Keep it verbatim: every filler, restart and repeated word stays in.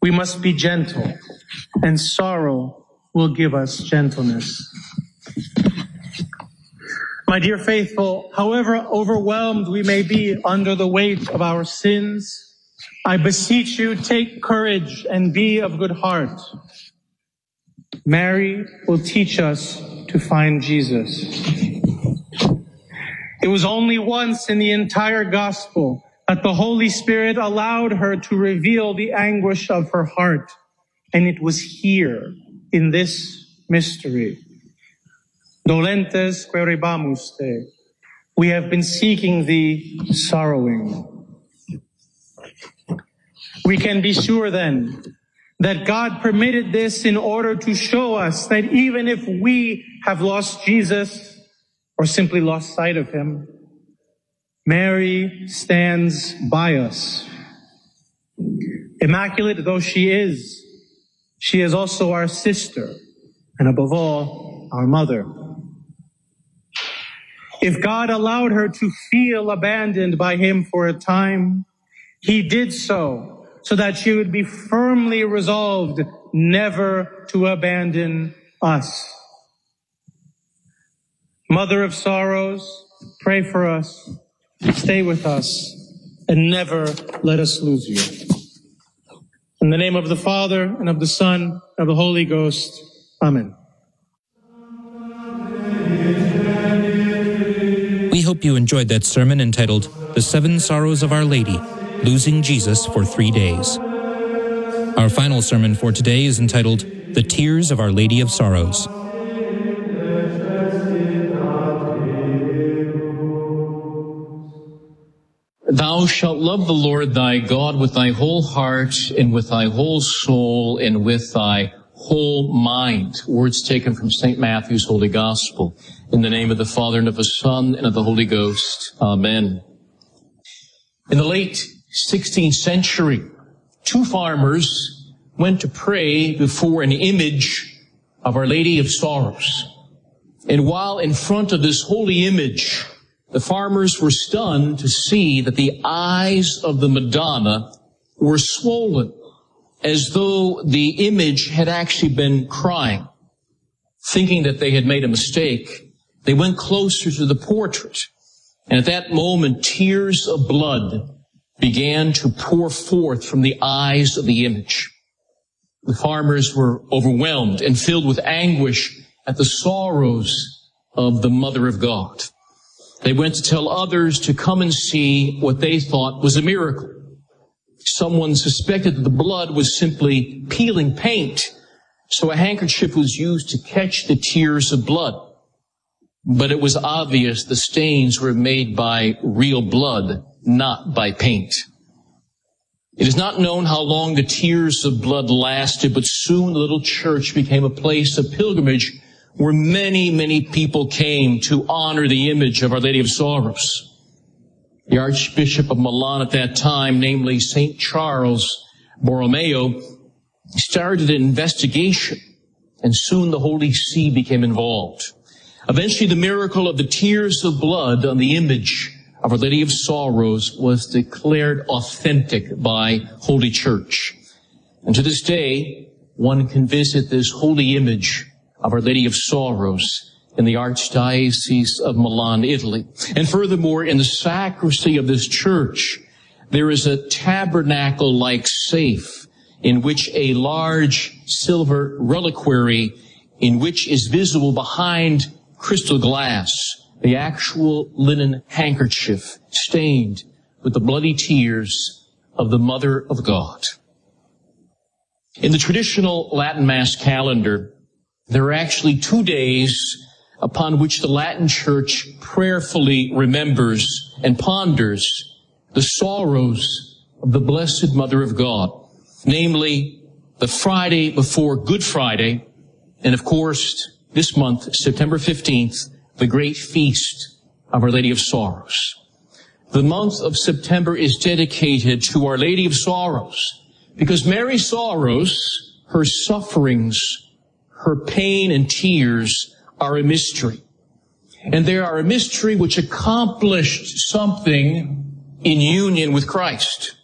We must be gentle, and sorrow will give us gentleness. My dear faithful, however overwhelmed we may be under the weight of our sins, I beseech you, take courage and be of good heart. Mary will teach us to find Jesus. It was only once in the entire gospel that the Holy Spirit allowed her to reveal the anguish of her heart, and it was here, in this mystery. Dolentes querebamus te. We have been seeking thee, sorrowing. We can be sure then that God permitted this in order to show us that even if we have lost Jesus or simply lost sight of him, Mary stands by us. Immaculate though she is, she is also our sister, and above all, our mother. If God allowed her to feel abandoned by him for a time, he did so so that she would be firmly resolved never to abandon us. Mother of sorrows, pray for us, stay with us, and never let us lose you. In the name of the Father, and of the Son, and of the Holy Ghost. Amen. We hope you enjoyed that sermon entitled, The Seven Sorrows of Our Lady, Losing Jesus for Three Days. Our final sermon for today is entitled, The Tears of Our Lady of Sorrows. Thou shalt love the Lord thy God with thy whole heart, and with thy whole soul, and with thy whole mind. Words taken from Saint Matthew's Holy Gospel. In the name of the Father, and of the Son, and of the Holy Ghost. Amen. In the late sixteenth century, two farmers went to pray before an image of Our Lady of Sorrows. And while in front of this holy image, the farmers were stunned to see that the eyes of the Madonna were swollen, as though the image had actually been crying. Thinking that they had made a mistake, they went closer to the portrait. And at that moment, tears of blood began to pour forth from the eyes of the image. The farmers were overwhelmed and filled with anguish at the sorrows of the Mother of God. They went to tell others to come and see what they thought was a miracle. Someone suspected that the blood was simply peeling paint, so a handkerchief was used to catch the tears of blood. But it was obvious the stains were made by real blood, not by paint. It is not known how long the tears of blood lasted, but soon the little church became a place of pilgrimage where many, many people came to honor the image of Our Lady of Sorrows. The Archbishop of Milan at that time, namely Saint Charles Borromeo, started an investigation, and soon the Holy See became involved. Eventually, the miracle of the tears of blood on the image of Our Lady of Sorrows was declared authentic by Holy Church. And to this day, one can visit this holy image of Our Lady of Sorrows in the Archdiocese of Milan, Italy. And furthermore, in the sacristy of this church, there is a tabernacle-like safe in which a large silver reliquary in which is visible behind crystal glass the actual linen handkerchief stained with the bloody tears of the Mother of God. In the traditional Latin Mass calendar, there are actually two days upon which the Latin Church prayerfully remembers and ponders the sorrows of the Blessed Mother of God, namely the Friday before Good Friday, and of course, this month, September fifteenth, the great feast of Our Lady of Sorrows. The month of September is dedicated to Our Lady of Sorrows because Mary's sorrows, her sufferings, her pain and tears are a mystery. And they are a mystery which accomplished something in union with Christ.